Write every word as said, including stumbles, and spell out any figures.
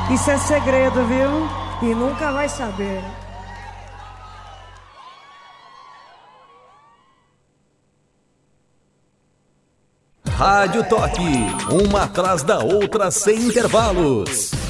Isso é segredo, viu? E nunca vai saber. Rádio Toque, uma atrás da outra sem intervalos.